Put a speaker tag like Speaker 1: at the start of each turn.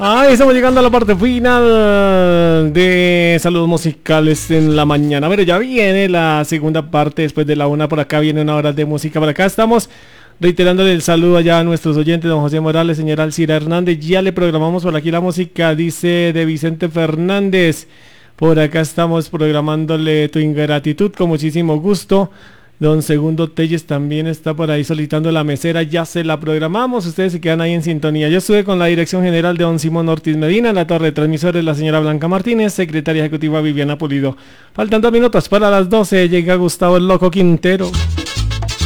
Speaker 1: Estamos llegando a la parte final de saludos musicales en la mañana. Pero ya viene la segunda parte después de la una. Por acá viene una hora de música. Por acá estamos reiterándole el saludo allá a nuestros oyentes, don José Morales, señora Alcira Hernández. Ya le programamos por aquí la música, dice de Vicente Fernández. Por acá estamos programándole Tu Ingratitud con muchísimo gusto. Don Segundo Telles también está por ahí solicitando la mesera, ya se la programamos, ustedes se quedan ahí en sintonía. Yo estuve con la dirección general de don Simón Ortiz Medina, en la torre de transmisores la señora Blanca Martínez, secretaria ejecutiva Viviana Pulido. Faltan 2 minutos para las 12, llega Gustavo el Loco Quintero.